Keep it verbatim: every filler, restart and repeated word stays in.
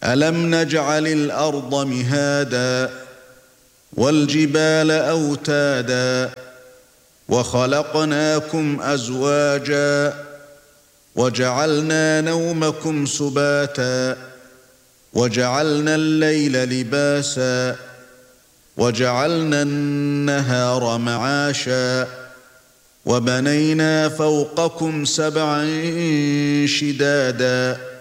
أَلَمْ نَجْعَلِ الْأَرْضَ مِهَادًا وَالْجِبَالَ أَوْتَادًا وَخَلَقْنَاكُمْ أَزْوَاجًا وَجَعَلْنَا نَوْمَكُمْ سُبَاتًا وَجَعَلْنَا اللَّيْلَ لِبَاسًا وَجَعَلْنَا النَّهَارَ مَعَاشًا وَبَنَيْنَا فَوْقَكُمْ سَبْعًا شِدَادًا